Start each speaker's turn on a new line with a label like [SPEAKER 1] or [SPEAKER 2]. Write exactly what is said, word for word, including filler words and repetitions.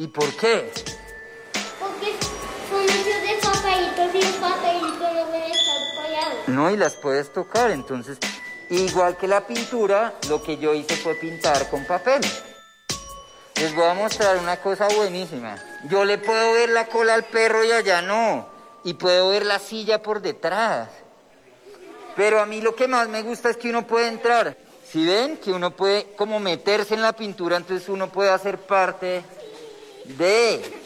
[SPEAKER 1] ¿Y por qué?
[SPEAKER 2] Porque son hechos de papelitos y el papelito no puede estar pegado.
[SPEAKER 1] No, y las puedes tocar, entonces, igual que la pintura, lo que yo hice fue pintar con papel. Les voy a mostrar una cosa buenísima. Yo le puedo ver la cola al perro y allá no. Y puedo ver la silla por detrás. Pero a mí lo que más me gusta es que uno puede entrar. Si ven que uno puede como meterse en la pintura, entonces uno puede hacer parte de...